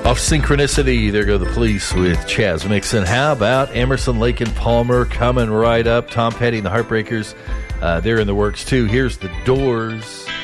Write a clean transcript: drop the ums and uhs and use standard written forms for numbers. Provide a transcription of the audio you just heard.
Off Synchronicity, there go the Police with Chaz Mixon. How about Emerson, Lake and Palmer coming right up? Tom Petty and the Heartbreakers, they're in the works too. Here's the Doors.